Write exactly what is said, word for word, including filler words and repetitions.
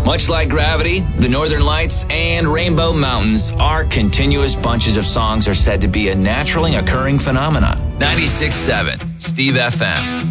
Much like gravity, the Northern Lights, and Rainbow Mountains, our continuous bunches of songs are said to be a naturally occurring phenomenon. ninety-six point seven, Steve F M.